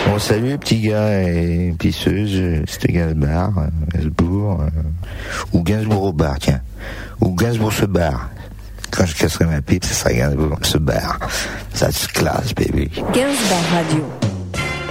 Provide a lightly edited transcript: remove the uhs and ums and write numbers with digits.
Bon, salut petit gars et pisseuse, c'était Gainsbourg, ou Gainsbourg au bar, tiens. Ou Gainsbourg se barre. Quand je casserai ma pipe, ce sera Gainsbourg se barre. Ça se classe, baby. Gainsbourg Radio.